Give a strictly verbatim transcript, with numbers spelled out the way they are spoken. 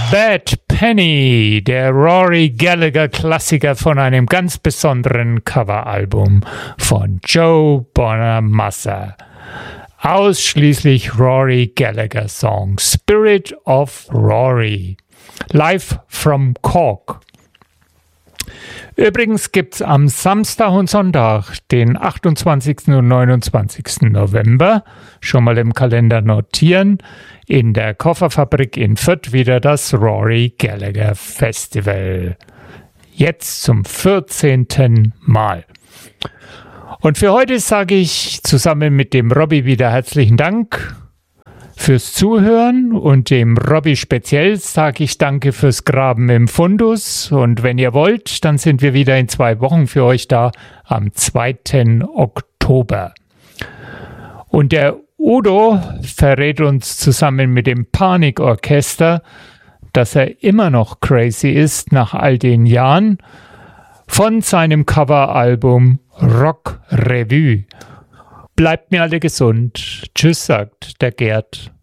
Bad Penny, der Rory Gallagher Klassiker von einem ganz besonderen Coveralbum von Joe Bonamassa. Ausschließlich Rory Gallagher Song Spirit of Rory, live from Cork. Übrigens gibt's am Samstag und Sonntag, den achtundzwanzigsten und neunundzwanzigsten November, schon mal im Kalender notieren, in der Kofferfabrik in Fürth wieder das Rory Gallagher Festival. Jetzt zum vierzehnten Mal. Und für heute sage ich zusammen mit dem Robby wieder herzlichen Dank fürs Zuhören und dem Robby speziell sage ich danke fürs Graben im Fundus und wenn ihr wollt, dann sind wir wieder in zwei Wochen für euch da am zweiten Oktober. Und der Udo verrät uns zusammen mit dem Panikorchester, dass er immer noch crazy ist nach all den Jahren von seinem Coveralbum Rock Revue. Bleibt mir alle gesund. Tschüss, sagt der Gerd.